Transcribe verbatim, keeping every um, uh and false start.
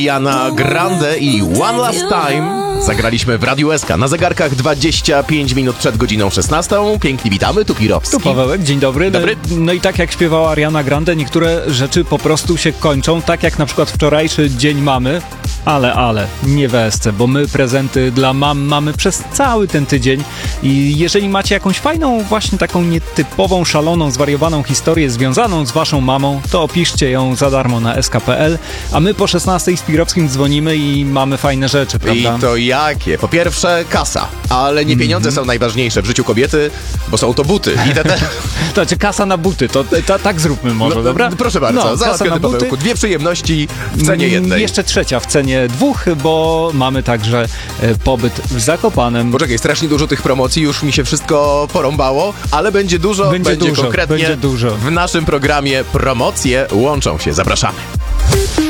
Ariana Grande i One Last Time zagraliśmy w Radiu S K na zegarkach dwadzieścia pięć minut przed godziną szesnastą. Pięknie witamy, tu Pirowski. Tu Pawełek, dzień dobry. Dobry. No i tak jak śpiewała Ariana Grande, niektóre rzeczy po prostu się kończą, tak jak na przykład wczorajszy Dzień Mamy. Ale, ale, nie w S C, bo my prezenty dla mam mamy przez cały ten tydzień i jeżeli macie jakąś fajną, właśnie taką nietypową, szaloną, zwariowaną historię związaną z waszą mamą, to opiszcie ją za darmo na s k kropka p l, a my po szesnastej z Pirowskim dzwonimy i mamy fajne rzeczy, prawda? I to jakie? Po pierwsze kasa, ale nie pieniądze mm-hmm. są najważniejsze w życiu kobiety, bo są to buty. I te, te... to znaczy kasa na buty, to ta, tak zróbmy może, no, dobra? Proszę bardzo, no, załatwiony Pawełku. Dwie przyjemności w cenie jednej. Jeszcze trzecia w cenie dwóch, bo mamy także e, pobyt w Zakopanem. Poczekaj, strasznie dużo tych promocji, już mi się wszystko porąbało, ale będzie dużo, będzie, będzie dużo, konkretnie będzie dużo. W naszym programie promocje łączą się. Zapraszamy.